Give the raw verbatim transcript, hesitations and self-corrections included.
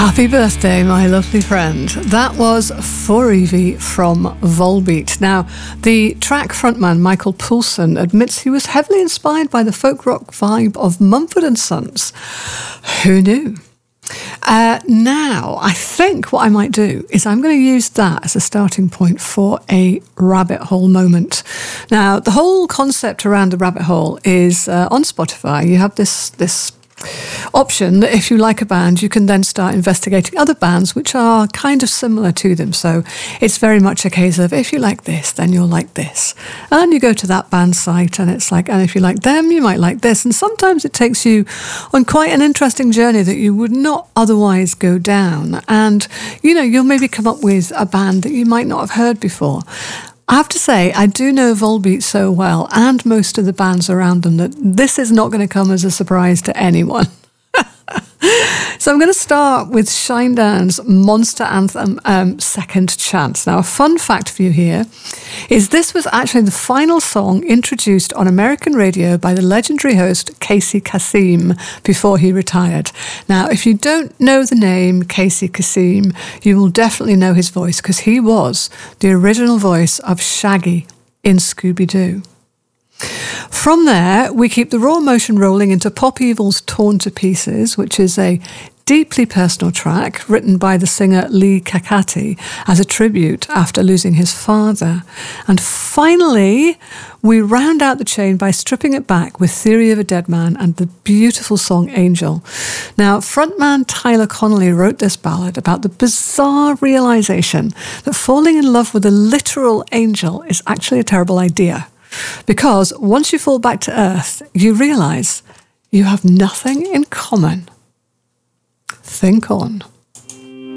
Happy birthday, my lovely friend. That was For Evie from Volbeat. Now, the track frontman Michael Poulsen admits he was heavily inspired by the folk rock vibe of Mumford and Sons. Who knew? Uh, now, I think what I might do is I'm going to use that as a starting point for a rabbit hole moment. Now, the whole concept around the rabbit hole is uh, on Spotify. You have this this option that if you like a band, you can then start investigating other bands which are kind of similar to them. So it's very much a case of if you like this, then you'll like this. And you go to that band site and it's like, and if you like them, you might like this. And sometimes it takes you on quite an interesting journey that you would not otherwise go down. And, you know, you'll maybe come up with a band that you might not have heard before. I have to say, I do know Volbeat so well and most of the bands around them that this is not going to come as a surprise to anyone. So I'm going to start with Shinedown's monster anthem, um, Second Chance. Now, a fun fact for you here is this was actually the final song introduced on American radio by the legendary host Casey Kasem before he retired. Now, if you don't know the name Casey Kasem, you will definitely know his voice because he was the original voice of Shaggy in Scooby-Doo. From there, we keep the raw emotion rolling into Pop Evil's Torn to Pieces, which is a deeply personal track written by the singer Lee Kakati as a tribute after losing his father. And finally, we round out the chain by stripping it back with Theory of a Dead Man and the beautiful song Angel. Now, frontman Tyler Connolly wrote this ballad about the bizarre realization that falling in love with a literal angel is actually a terrible idea. Because once you fall back to earth, you realise you have nothing in common. Think on.